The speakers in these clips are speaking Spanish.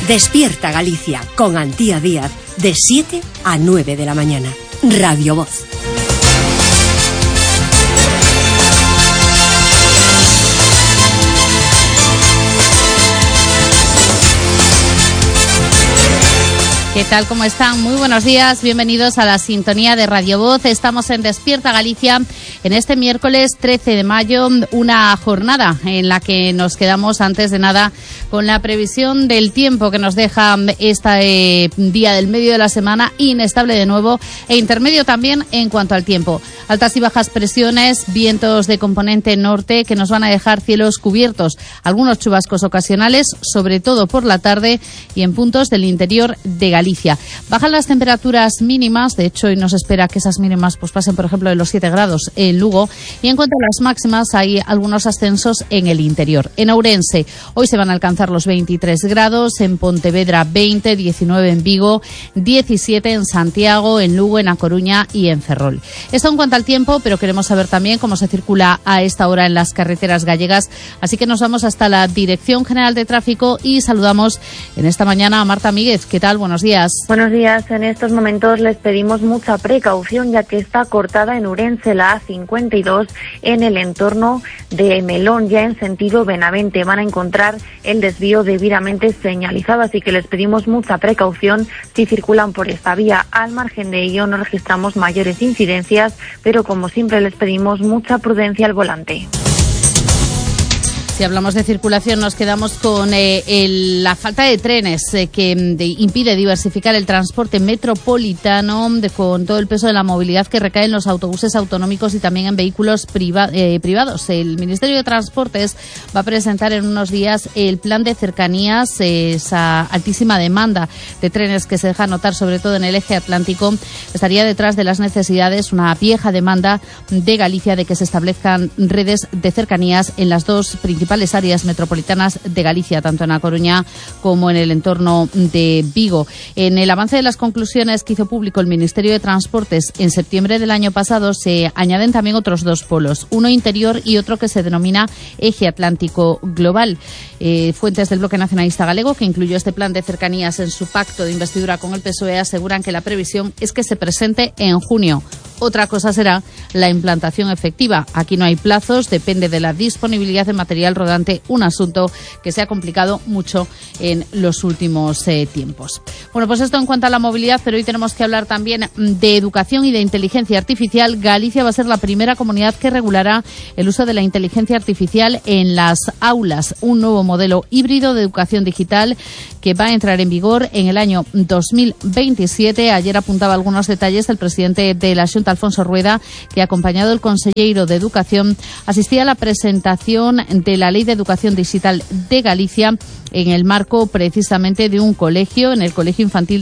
Despierta Galicia con Antía Díaz de 7 a 9 de la mañana. Radio Voz. ¿Qué tal? ¿Cómo están? Muy buenos días, bienvenidos a la sintonía de Radio Voz. Estamos en Despierta Galicia en este miércoles 13 de mayo, una jornada en la que nos quedamos antes de nada con la previsión del tiempo que nos deja este día del medio de la semana, inestable de nuevo e intermedio también en cuanto al tiempo. Altas y bajas presiones, vientos de componente norte que nos van a dejar cielos cubiertos, algunos chubascos ocasionales, sobre todo por la tarde y en puntos del interior de Galicia. Bajan las temperaturas mínimas, de hecho hoy nos espera que esas mínimas pues pasen por ejemplo de los 7 grados en Lugo, y en cuanto a las máximas hay algunos ascensos en el interior. En Ourense hoy se van a alcanzar los 23 grados, en Pontevedra 20, 19 en Vigo, 17 en Santiago, en Lugo, en A Coruña y en Ferrol. Esto en cuanto al tiempo, pero queremos saber también cómo se circula a esta hora en las carreteras gallegas, así que nos vamos hasta la Dirección General de Tráfico y saludamos en esta mañana a Marta Míguez. ¿Qué tal? Buenos días. Buenos días. En estos momentos les pedimos mucha precaución ya que está cortada en Ourense la A52 en el entorno de Melón, ya en sentido Benavente. Van a encontrar el desvío debidamente señalizado, así que les pedimos mucha precaución si circulan por esta vía. Al margen de ello no registramos mayores incidencias, pero como siempre les pedimos mucha prudencia al volante. Si hablamos de circulación, nos quedamos con la falta de trenes que impide diversificar el transporte metropolitano con todo el peso de la movilidad que recae en los autobuses autonómicos y también en vehículos privados. El Ministerio de Transportes va a presentar en unos días el plan de cercanías. Esa altísima demanda de trenes que se deja notar sobre todo en el eje atlántico estaría detrás de las necesidades, una vieja demanda de Galicia de que se establezcan redes de cercanías en las dos principales áreas metropolitanas de Galicia, tanto en A Coruña como en el entorno de Vigo. En el avance de las conclusiones que hizo público el Ministerio de Transportes en septiembre del año pasado se añaden también otros dos polos, uno interior y otro que se denomina Eje Atlántico Global. Fuentes del Bloque Nacionalista Galego, que incluyó este plan de cercanías en su pacto de investidura con el PSOE, aseguran que la previsión es que se presente en junio. Otra cosa será la implantación efectiva. Aquí no hay plazos, depende de la disponibilidad de material rodante, un asunto que se ha complicado mucho en los últimos tiempos. Bueno, pues esto en cuanto a la movilidad, pero hoy tenemos que hablar también de educación y de inteligencia artificial. Galicia va a ser la primera comunidad que regulará el uso de la inteligencia artificial en las aulas, un nuevo modelo híbrido de educación digital que va a entrar en vigor en el año 2027. Ayer apuntaba algunos detalles el presidente de la Xunta, Alfonso Rueda, que acompañado del conselleiro de Educación asistía a la presentación de la Ley de Educación Digital de Galicia en el marco precisamente de un colegio, en el Colegio Infantil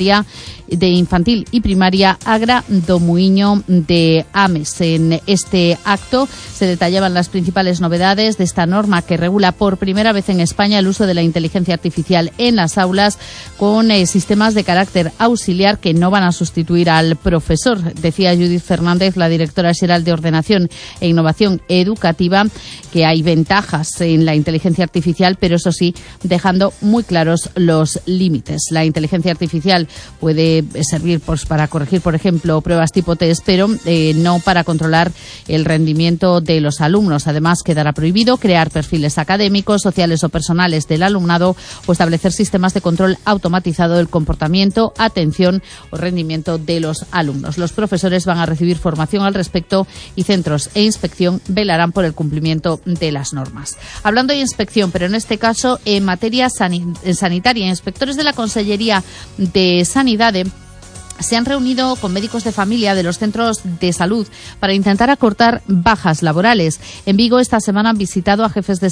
de Infantil y Primaria Agra do Muiño de Ames. En este acto se detallaban las principales novedades de esta norma que regula por primera vez en España el uso de la inteligencia artificial en las aulas con sistemas de carácter auxiliar que no van a sustituir al profesor. Decía Judith Fernández, la directora xeral de Ordenación e Innovación Educativa, que hay ventajas en la inteligencia artificial, pero eso sí, dejando muy claros los límites. La inteligencia artificial puede servir pues, para corregir, por ejemplo, pruebas tipo test, pero no para controlar el rendimiento de los alumnos. Además, quedará prohibido crear perfiles académicos, sociales o personales del alumnado o establecer sistemas de control automatizado del comportamiento, atención o rendimiento de los alumnos. Los profesores van a recibir formación al respecto y centros e inspección velarán por el cumplimiento de las normas. Hablando de inspección, pero en este caso en materia sanitaria, inspectores de la Consellería de Sanidade se han reunido con médicos de familia de los centros de salud para intentar acortar bajas laborales. En Vigo esta semana han visitado a jefes de